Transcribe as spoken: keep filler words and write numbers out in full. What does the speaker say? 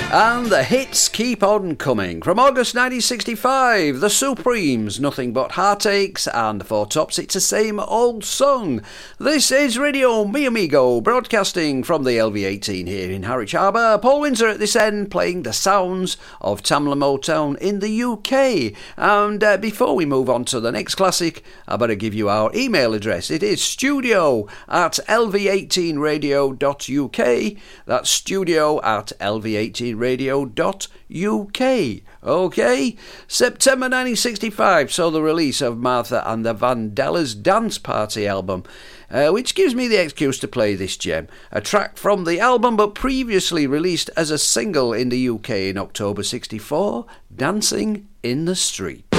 And the hits keep on coming. From August nineteen sixty-five, The Supremes, Nothing But Heartaches, and the Four Tops, It's the Same Old Song. This is Radio Mi Amigo, broadcasting from the L V eighteen here in Harwich Harbour. Paul Windsor at this end, playing the sounds of Tamla Motown in the U K. And uh, before we move on to the next classic, I better give you our email address. It is studio at l v eighteen radio dot u k. That's studio at l v eighteen radio dot u k. Okay, September nineteen sixty-five saw the release of Martha and the Vandellas Dance Party album, uh, which gives me the excuse to play this gem, a track from the album but previously released as a single in the U K in October sixty-four, Dancing in the Street.